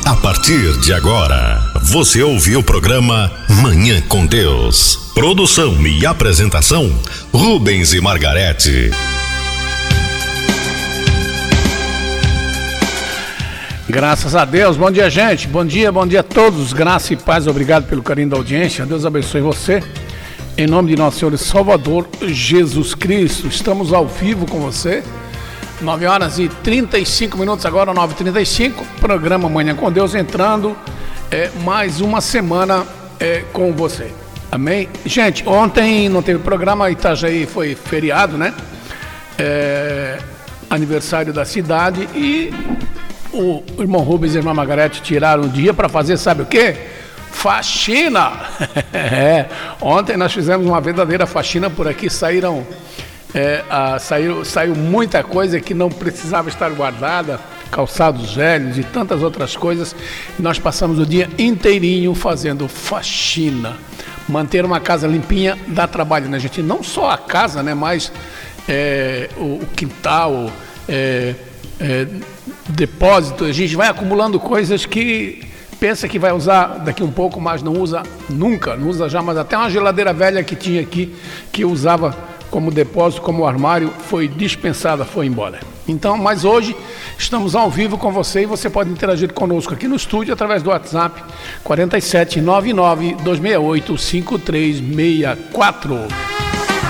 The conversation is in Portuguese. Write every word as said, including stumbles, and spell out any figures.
A partir de agora, você ouve o programa Manhã com Deus. Produção e apresentação, Rubens e Margarete. Graças a Deus, bom dia, gente, bom dia, bom dia a todos, graça e paz, obrigado pelo carinho da audiência, Deus abençoe você, em nome de nosso Senhor e Salvador Jesus Cristo. Estamos ao vivo com você, nove horas e trinta e cinco minutos agora, nove e trinta e cinco, programa Manhã com Deus entrando, é, mais uma semana é, com você, amém? Gente, ontem não teve programa, Itajaí foi feriado, né? É, aniversário da cidade e o irmão Rubens e a irmã Margarete tiraram um dia para fazer, sabe o quê? Faxina! É, ontem nós fizemos uma verdadeira faxina por aqui, saíram, é, a, saiu, saiu muita coisa que não precisava estar guardada, calçados velhos e tantas outras coisas. Nós passamos o dia inteirinho fazendo faxina. Manter uma casa limpinha dá trabalho, né, gente? Não só a casa, né, mas é, o, o quintal, é, é, depósito, a gente vai acumulando coisas que pensa que vai usar daqui um pouco, mas não usa nunca, não usa já, mas até uma geladeira velha que tinha aqui, que eu usava como depósito, como armário, foi dispensada, foi embora. Então, mas hoje estamos ao vivo com você e você pode interagir conosco aqui no estúdio através do WhatsApp quatro sete nove nove dois seis oito cinco três seis quatro.